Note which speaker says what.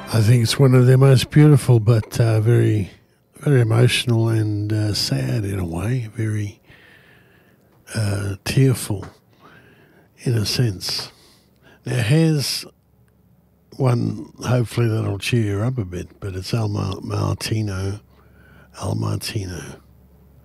Speaker 1: I think it's one of their most beautiful, but very, very emotional and sad in a way. Very tearful in a sense. Now, here's one hopefully that'll cheer you up a bit, but it's Al Martino. Al Martino.